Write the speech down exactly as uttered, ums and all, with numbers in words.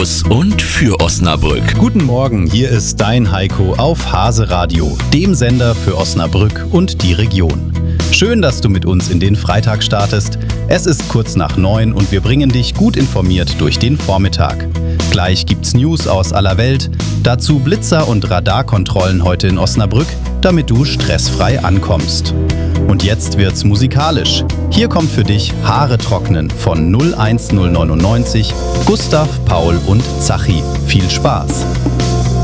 aus und für Osnabrück. Guten Morgen, hier ist dein Heiko auf Hase Radio, dem Sender für Osnabrück und die Region. Schön, dass du mit uns in den Freitag startest. Es ist kurz nach neun und wir bringen dich gut informiert durch den Vormittag. Gleich gibt's News aus aller Welt, dazu Blitzer- und Radarkontrollen heute in Osnabrück, damit du stressfrei ankommst. Und jetzt wird's musikalisch. Hier kommt für dich Haare trocknen von null eins null neunundneunzig, Gustav, Paul und Zachi. Viel Spaß!